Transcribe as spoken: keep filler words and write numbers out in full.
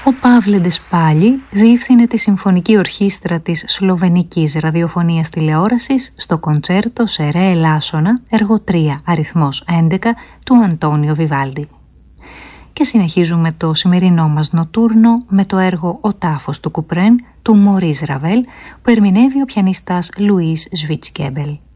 Ο Παύλεντες πάλι διεύθυνε τη Συμφωνική Ορχήστρα της Σλοβενικής Ραδιοφωνίας Τηλεόρασης στο κοντσέρτο σε ρε ελάσσονα, έργο τρία, αριθμός έντεκα, του Αντώνιο Βιβάλντι. Και συνεχίζουμε το σημερινό μας νοτούρνο με το έργο «Ο τάφος του Κουπρέν» του Μωρίς Ραβέλ, που ερμηνεύει ο πιανίστας Λουίς Σβίτσκέμπελ.